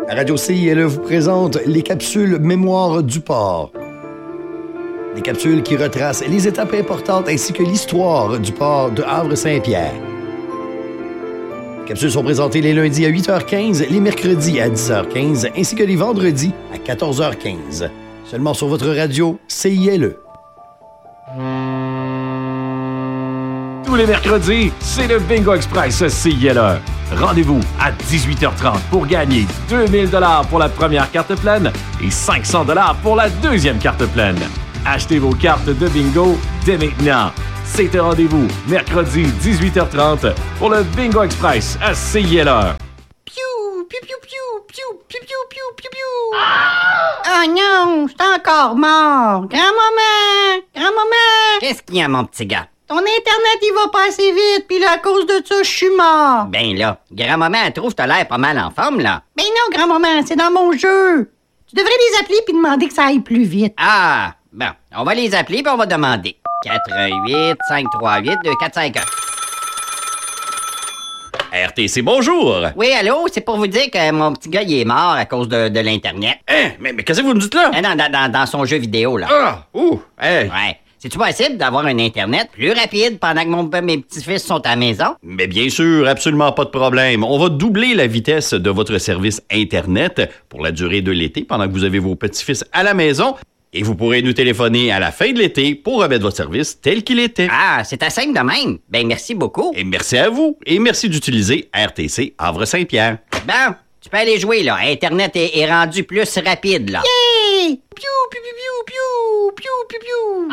La radio CILE vous présente les capsules Mémoire du port. Des capsules qui retracent les étapes importantes ainsi que l'histoire du port de Havre-Saint-Pierre. Les capsules sont présentées les lundis à 8h15, les mercredis à 10h15 ainsi que les vendredis à 14h15. Seulement sur votre radio CILE. Tous les mercredis, c'est le Bingo Express CILE. Rendez-vous à 18h30 pour gagner 2000 $ pour la première carte pleine et 500 $ pour la deuxième carte pleine. Achetez vos cartes de bingo dès maintenant. C'est un rendez-vous mercredi 18h30 pour le Bingo Express à CILE. Piou, piou, piou, piou, piou, piou, piou, piou, piou, piou. Oh non, c'est encore mort. Grand-maman. Qu'est-ce qu'il y a, mon petit gars? Ton Internet, il va pas assez vite, puis là, à cause de ça, je suis mort. Ben là, grand-maman, elle trouve que t'as l'air pas mal en forme, là. Ben non, grand-maman, c'est dans mon jeu. Tu devrais les appeler puis demander que ça aille plus vite. Ah, bon, on va les appeler puis on va demander. 418 538 2451. RTC, bonjour! Oui, allô, c'est pour vous dire que mon petit gars, il est mort à cause de l'Internet. Hein? Mais qu'est-ce que vous me dites là? Dans son jeu vidéo, là. Ah! Ouh! Hey! Ouais. C'est-tu possible d'avoir un Internet plus rapide pendant que mes petits-fils sont à la maison? Mais bien sûr, absolument pas de problème. On va doubler la vitesse de votre service Internet pour la durée de l'été pendant que vous avez vos petits-fils à la maison. Et vous pourrez nous téléphoner à la fin de l'été pour remettre votre service tel qu'il était. Ah, c'est à simple de même. Ben, merci beaucoup. Et merci à vous. Et merci d'utiliser RTC Havre-Saint-Pierre. Bon, tu peux aller jouer, là. Internet est rendu plus rapide, là. Hey! Piou, piou, piou, piou, piou, piou, piou.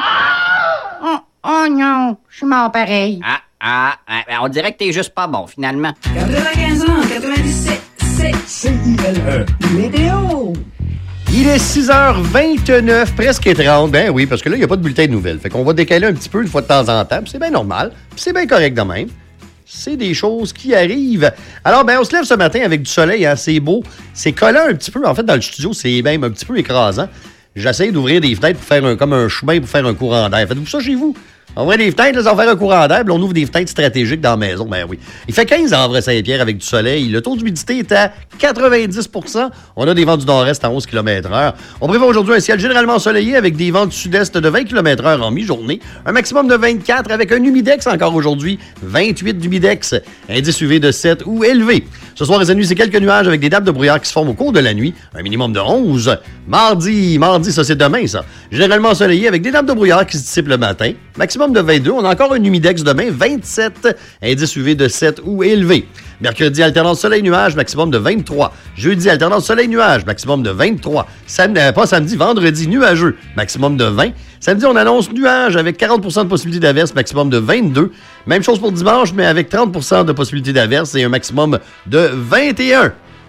Oh non, je suis mort pareil. On dirait que t'es juste pas bon, finalement. 95 ans, 97, c'est CILE. Météo. Il est 6h29, presque 30. Ben oui, parce que là, il n'y a pas de bulletin de nouvelles. Fait qu'on va décaler un petit peu une fois de temps en temps. Puis c'est bien normal. Puis c'est bien correct de même. C'est des choses qui arrivent. Alors, ben, on se lève ce matin avec du soleil, hein, c'est beau. C'est collant un petit peu. En fait, dans le studio, c'est même un petit peu écrasant. J'essaie d'ouvrir des fenêtres pour faire comme un chemin pour faire un courant d'air. Faites-vous ça chez vous? On ouvre des fenêtres, là, ça va faire un courant d'air, puis on ouvre des fenêtres stratégiques dans la maison. Ben oui. Il fait 15 à Havre-Saint-Pierre avec du soleil. Le taux d'humidité est à 90 %. On a des vents du nord-est à 11 km/h. On prévoit aujourd'hui un ciel généralement ensoleillé avec des vents du sud-est de 20 km/h en mi-journée. Un maximum de 24 avec un humidex encore aujourd'hui. 28 d'humidex. Indice UV de 7 ou élevé. Ce soir et cette nuit, c'est quelques nuages avec des nappes de brouillard qui se forment au cours de la nuit. Un minimum de 11. Mardi, ça c'est demain, ça. Généralement ensoleillé avec des nappes de brouillard qui se dissipent le matin. Maximum de 22. On a encore un humidex demain, 27. Indice UV de 7 ou élevé. Mercredi, alternance soleil-nuage, maximum de 23. Jeudi, alternance soleil-nuage, maximum de 23. Vendredi, nuageux, maximum de 20. Samedi, on annonce nuage avec 40 % de possibilité d'averse, maximum de 22. Même chose pour dimanche, mais avec 30 % de possibilité d'averse et un maximum de 21.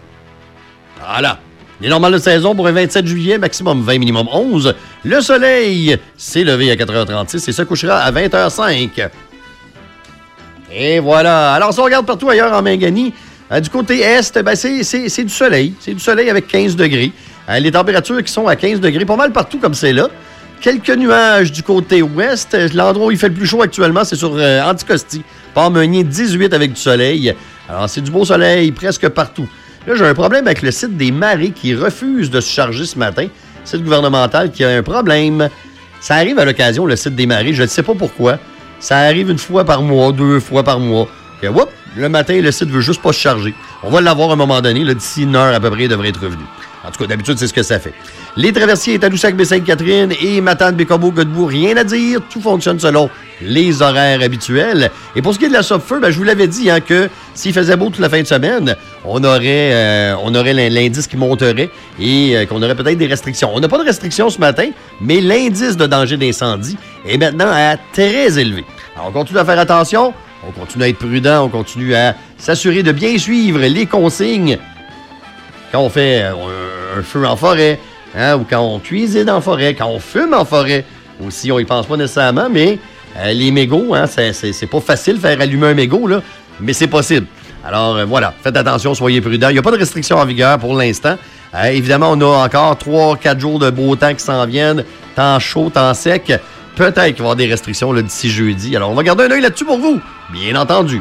Voilà. Les normales de saison pour un 27 juillet, maximum 20, minimum 11. Le soleil s'est levé à 4h36 et se couchera à 20h05. Et voilà. Alors, si on regarde partout ailleurs en Mingani, du côté est, ben c'est du soleil. C'est du soleil avec 15 degrés. Les températures qui sont à 15 degrés, pas mal partout comme c'est là. Quelques nuages du côté ouest. L'endroit où il fait le plus chaud actuellement, c'est sur Anticosti. Port-Meunier, 18 avec du soleil. Alors, c'est du beau soleil presque partout. Là, j'ai un problème avec le site des marées qui refuse de se charger ce matin. Site gouvernemental qui a un problème. Ça arrive à l'occasion, le site des marées. Je ne sais pas pourquoi. Ça arrive une fois par mois, 2 fois par mois. Et, whoop, le matin, le site veut juste pas se charger. On va l'avoir à un moment donné. D'ici 1 heure à peu près, il devrait être revenu. En tout cas, d'habitude, c'est ce que ça fait. Les traversiers Tadoussac-Baie-Sainte-Catherine et Matane-Bécomo-Godbout, rien à dire. Tout fonctionne selon les horaires habituels. Et pour ce qui est de la Sopfeu, ben, je vous l'avais dit que s'il faisait beau toute la fin de semaine, on aurait l'indice qui monterait et qu'on aurait peut-être des restrictions. On n'a pas de restrictions ce matin, mais l'indice de danger d'incendie est maintenant à très élevé. Alors, on continue à faire attention, on continue à être prudent, on continue à s'assurer de bien suivre les consignes quand on fait un feu en forêt, ou quand on cuisine en forêt, quand on fume en forêt. Aussi, on y pense pas nécessairement, mais les mégots, c'est pas facile de faire allumer un mégot, là, mais c'est possible. Alors, voilà, faites attention, soyez prudents. Il n'y a pas de restrictions en vigueur pour l'instant. Évidemment, on a encore 3-4 jours de beau temps qui s'en viennent, temps chaud, temps sec. Peut-être qu'il va y avoir des restrictions d'ici jeudi. Alors, on va garder un œil là-dessus pour vous, bien entendu.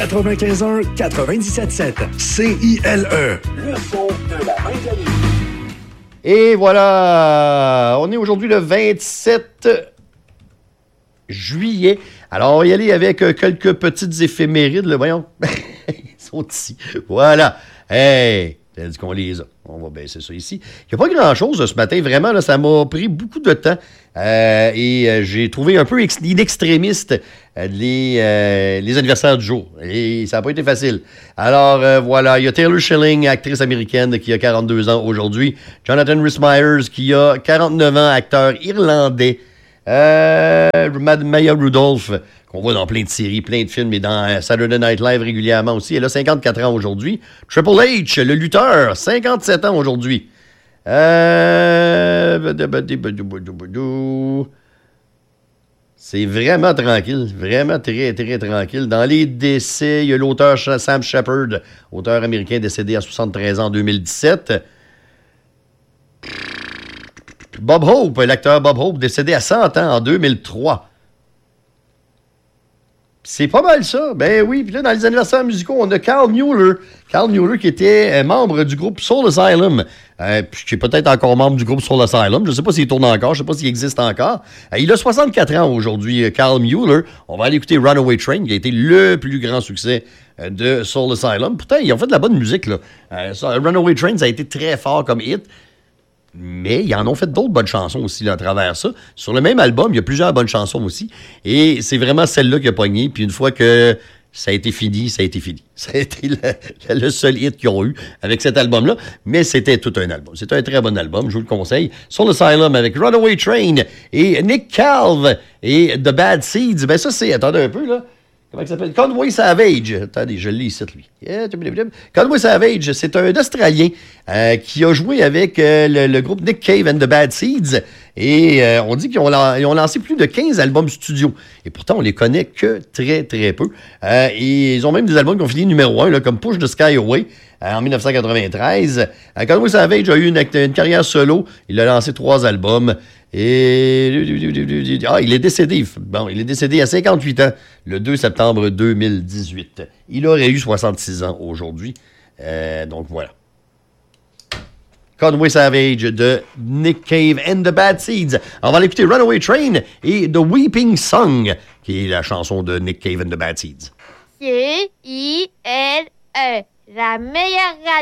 95.1, 97.7. CILE. Le son de la Main-Thali. Et voilà, on est aujourd'hui le 27 juillet. Alors, on va y aller avec quelques petites éphémérides, là, voyons. Ils sont ici. Voilà. Hey, t'as dit qu'on les a. On va baisser ça ici. Il n'y a pas grand-chose ce matin. Vraiment, là, ça m'a pris beaucoup de temps. J'ai trouvé un peu inextrémiste les anniversaires du jour. Et ça n'a pas été facile. Alors, voilà. Il y a Taylor Schilling, actrice américaine, qui a 42 ans aujourd'hui. Jonathan Rhys-Meyers, qui a 49 ans, acteur irlandais. Maya Rudolph, qu'on voit dans plein de séries, plein de films, et dans Saturday Night Live régulièrement aussi. Elle a 54 ans aujourd'hui. Triple H, le lutteur, 57 ans aujourd'hui. C'est vraiment tranquille, vraiment très, très tranquille. Dans les décès, il y a l'auteur Sam Shepard, auteur américain décédé à 73 ans en 2017. Bob Hope, l'acteur Bob Hope, décédé à 100 ans en 2003. C'est pas mal ça. Ben oui, puis là, dans les anniversaires musicaux, on a Carl Mueller. Carl Mueller qui était membre du groupe Soul Asylum. Puis qui est peut-être encore membre du groupe Soul Asylum. Je ne sais pas s'il tourne encore, je ne sais pas s'il existe encore. Il a 64 ans aujourd'hui, Carl Mueller. On va aller écouter Runaway Train, qui a été le plus grand succès de Soul Asylum. Pourtant, ils ont fait de la bonne musique, là. Runaway Train, ça a été très fort comme hit. Mais ils en ont fait d'autres bonnes chansons aussi là, à travers ça. Sur le même album, il y a plusieurs bonnes chansons aussi. Et c'est vraiment celle-là qui a pogné. Puis une fois que ça a été fini, ça a été fini. Ça a été le seul hit qu'ils ont eu avec cet album-là. Mais c'était tout un album. C'est un très bon album, je vous le conseille. Soul Asylum avec Runaway Train et Nick Cave et The Bad Seeds. Ben ça, c'est... Attendez un peu, là. Comment il s'appelle? Conway Savage. Attendez, je lis ici, lui. Conway Savage, c'est un Australien qui a joué avec le groupe Nick Cave and the Bad Seeds. Et on dit qu'ils ont lancé plus de 15 albums studio. Et pourtant, on les connaît que très, très peu. Et ils ont même des albums qui ont fini numéro 1, là, comme Push the Sky Away en 1993. Conway Savage a eu une carrière solo. Il a lancé 3 albums. Et il est décédé. Bon, il est décédé à 58 ans, le 2 septembre 2018. Il aurait eu 66 ans aujourd'hui. Donc voilà. Conway Savage de Nick Cave and the Bad Seeds. On va l'écouter Runaway Train et The Weeping Song, qui est la chanson de Nick Cave and the Bad Seeds. CILE, la meilleure radio.